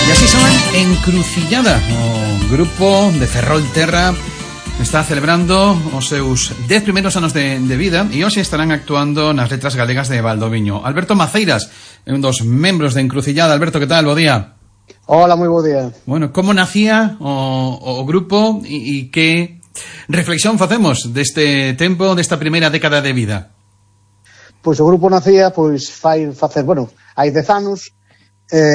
E así son Encrucillada, o grupo de Ferrolterra está celebrando os seus 10 primeiros anos de vida e hoxe estarán actuando nas Letras Galegas de Valdoviño. Alberto Maceiras é un dos membros de Encrucillada. Alberto, que tal? Bo día. Hola, moi bo día. Bueno, como nacía o grupo e que reflexión facemos deste tempo, desta primeira década de vida? Pois o grupo nacía, hai 10 anos,